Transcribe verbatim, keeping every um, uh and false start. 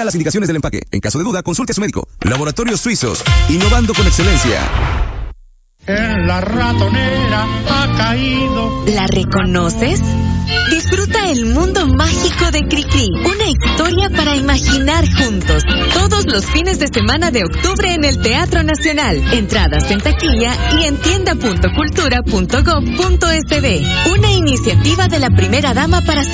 Lea las indicaciones del empaque. En caso de duda, consulte a su médico. Laboratorios Suizos, innovando con excelencia. En la ratonera ha caído. ¿La reconoces? Disfruta el mundo mágico de Cricri, una historia para imaginar juntos. Todos los fines de semana de octubre en el Teatro Nacional. Entradas en taquilla y en tienda punto cultura punto gob punto es de. Una iniciativa de la primera dama para